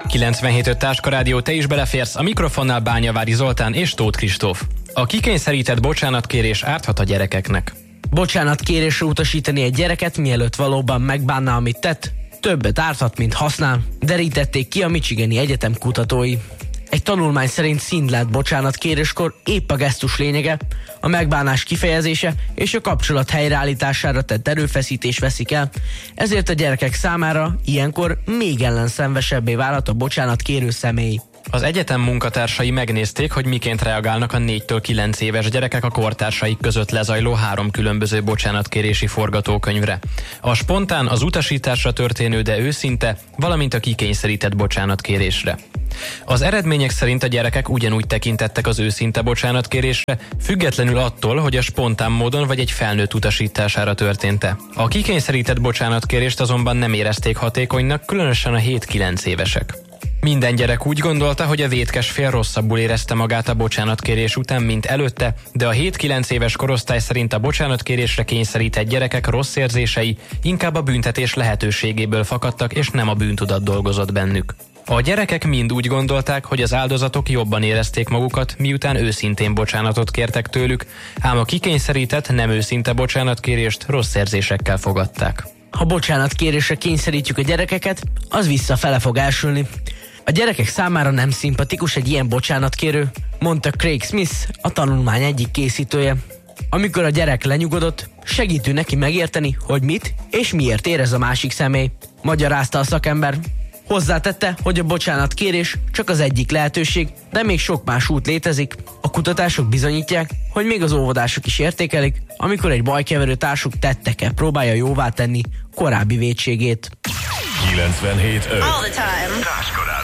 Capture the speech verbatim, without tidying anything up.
kilencvenhét öt Táska Rádió, te is beleférsz, a mikrofonnál Bányavári Zoltán és Tóth Kristóf. A kikényszerített bocsánatkérés árthat a gyerekeknek. Bocsánatkérésre utasítani egy gyereket, mielőtt valóban megbánná, amit tett, többet árthat, mint használ, derítették ki a Michigani Egyetem kutatói. Egy tanulmány szerint színlelt bocsánatkéréskor épp a gesztus lényege, a megbánás kifejezése és a kapcsolat helyreállítására tett erőfeszítés veszik el, ezért a gyerekek számára ilyenkor még ellenszenvesebbé válhat a bocsánatkérő személy. Az egyetem munkatársai megnézték, hogy miként reagálnak a négytől kilenc éves gyerekek a kortársaik között lezajló három különböző bocsánatkérési forgatókönyvre. A spontán, az utasításra történő, de őszinte, valamint a kikényszerített bocsánatkérésre. Az eredmények szerint a gyerekek ugyanúgy tekintettek az őszinte bocsánatkérésre, függetlenül attól, hogy a spontán módon vagy egy felnőtt utasítására történt-e. A kikényszerített bocsánatkérést azonban nem érezték hatékonynak, különösen a hét-kilenc évesek. Minden gyerek úgy gondolta, hogy a vétkes fél rosszabbul érezte magát a bocsánatkérés után, mint előtte, de a hét-kilenc éves korosztály szerint a bocsánatkérésre kényszerített gyerekek rossz érzései inkább a büntetés lehetőségéből fakadtak, és nem a bűntudat dolgozott bennük. A gyerekek mind úgy gondolták, hogy az áldozatok jobban érezték magukat, miután őszintén bocsánatot kértek tőlük, ám a kikényszerített, nem őszinte bocsánatkérést rossz érzésekkel fogadták. Ha bocsánatkérésre kényszerítjük a gyerekeket, az visszafele fog elsülni. A gyerekek számára nem szimpatikus egy ilyen bocsánatkérő, mondta Craig Smith, a tanulmány egyik készítője. Amikor a gyerek lenyugodott, segítő neki megérteni, hogy mit és miért érez a másik személy, magyarázta a szakember. Hozzátette, hogy a bocsánatkérés csak az egyik lehetőség, de még sok más út létezik. A kutatások bizonyítják, hogy még az óvodások is értékelik, amikor egy bajkeverő társuk tettekkel próbálja jóvá tenni korábbi vétségét. kilencvenhét öt All the time.